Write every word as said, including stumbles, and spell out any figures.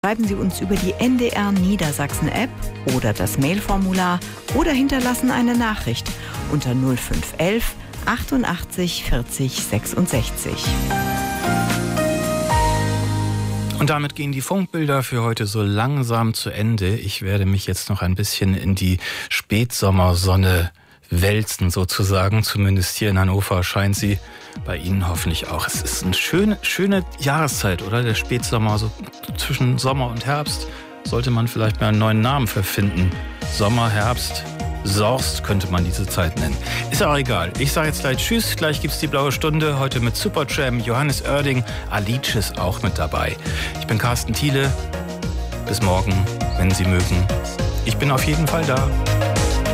Schreiben Sie uns über die N D R Niedersachsen-App oder das Mailformular oder hinterlassen eine Nachricht unter null fünf elf achtundachtzig vierzig sechsundsechzig. Und damit gehen die Funkbilder für heute so langsam zu Ende. Ich werde mich jetzt noch ein bisschen in die Spätsommersonne wälzen sozusagen. Zumindest hier in Hannover scheint sie, bei Ihnen hoffentlich auch. Es ist eine schöne, schöne Jahreszeit, oder? Der Spätsommer, so zwischen Sommer und Herbst sollte man vielleicht mal einen neuen Namen verfinden. Sommer, Herbst, Sorst könnte man diese Zeit nennen. Ist auch egal. Ich sage jetzt gleich Tschüss. Gleich gibt's die blaue Stunde. Heute mit Supertramp, Johannes Oerding, Alice ist auch mit dabei. Ich bin Carsten Thiele. Bis morgen, wenn Sie mögen. Ich bin auf jeden Fall da.